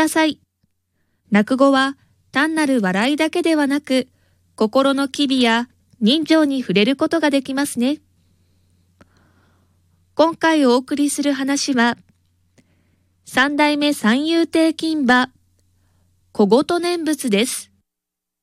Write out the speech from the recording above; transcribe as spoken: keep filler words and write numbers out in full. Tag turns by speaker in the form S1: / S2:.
S1: ださい。落語は単なる笑いだけではなく、心の機微や人情に触れることができますね。今回お送りする話は、三代目三遊亭金馬小言念仏です。